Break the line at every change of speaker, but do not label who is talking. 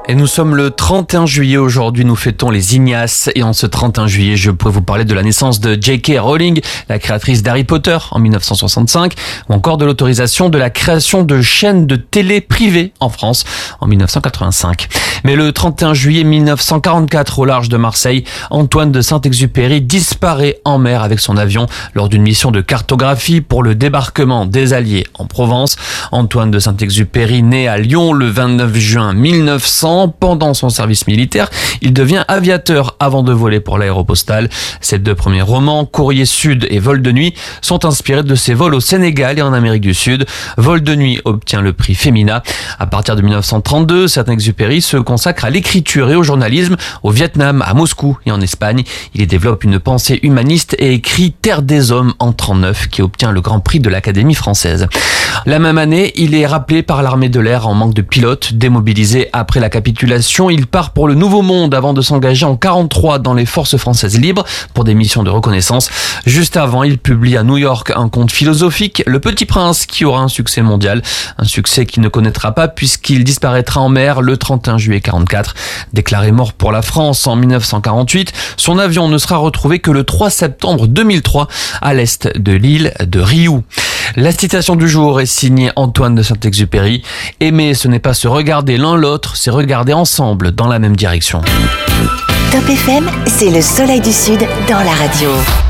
Et nous sommes le 31 juillet aujourd'hui, nous fêtons les Ignaces et en ce 31 juillet, je pourrais vous parler de la naissance de J.K. Rowling, la créatrice d'Harry Potter en 1965 ou encore de l'autorisation de la création de chaînes de télé privées en France en 1985. Mais le 31 juillet 1944 au large de Marseille, Antoine de Saint-Exupéry disparaît en mer avec son avion lors d'une mission de cartographie pour le débarquement des Alliés en Provence. Antoine de Saint-Exupéry naît à Lyon le 29 juin 1900. Pendant son service militaire, il devient aviateur avant de voler pour l'Aéropostale. Ses deux premiers romans, Courrier Sud et Vol de nuit, sont inspirés de ses vols au Sénégal et en Amérique du Sud. Vol de nuit obtient le prix Femina. À partir de 1932, Saint-Exupéry se consacre à l'écriture et au journalisme au Vietnam, à Moscou et en Espagne. Il y développe une pensée humaniste et écrit Terre des hommes en 1939 qui obtient le Grand Prix de l'Académie française. La même année, il est rappelé par l'armée de l'air en manque de pilotes. Démobilisé après la capitulation, il part pour le Nouveau Monde avant de s'engager en 1943 dans les forces françaises libres pour des missions de reconnaissance. Juste avant, il publie à New York un conte philosophique, Le Petit Prince, qui aura un succès mondial. Un succès qu'il ne connaîtra pas puisqu'il disparaîtra en mer le 31 juillet 1944. Déclaré mort pour la France en 1948, son avion ne sera retrouvé que le 3 septembre 2003 à l'est de l'île de Riou. La citation du jour est signée Antoine de Saint-Exupéry. Aimer, ce n'est pas se regarder l'un l'autre, c'est regarder ensemble dans la même direction.
Top FM, c'est le soleil du Sud dans la radio.